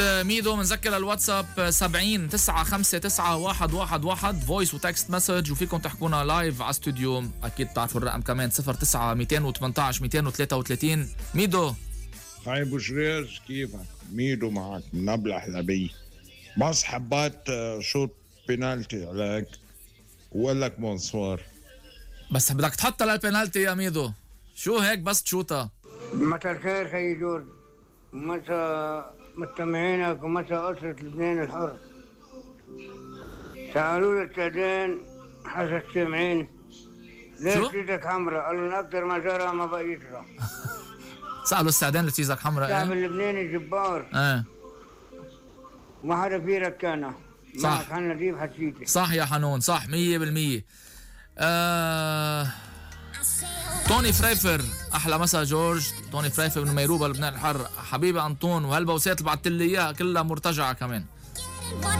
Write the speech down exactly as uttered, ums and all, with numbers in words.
ميدو منذكر الواتساب سبعين تسعة خمسة تسعة واحد واحد واحد فويس وتكست مسج، وفيكم تحكونا لايف على استوديو. اكيد تعرفوا الرقم كمان صفر تسعة مئتين وثمانية عشر مئتين وثلاثة وثلاثين. ميدو هاي ابو شرير، كيفك؟ ميدو معك من نبلة حلبي. بس حبات شوط بينالتي عليك وقال لك بونسوار. بس بدك تحطها للبينالتي يا ميدو، شو هيك بس تشوطها؟ مساء الخير خي جورج، مساء مستمعينك ومساء أسرة لبنان الحر. سألوا السادين حسن السامعين ليش ايدك حمراء؟ قالوا لنا أكثر ما جرى ما بقى يجرى. سألوا السعدين ليش ايدك حمراء؟ الشعب اللبناني جبار. ايه ما حدا في ركانة. صح. معك حنا نجيب حسيتي. صح يا حنون، صح مية بالمية. آه... توني فريفر، احلى مسا جورج. توني فريفر من ميروبا لبنان الحر. حبيبي انطون، وهالبوسات اللي بعثت لي اياها كلها مرتجعه كمان.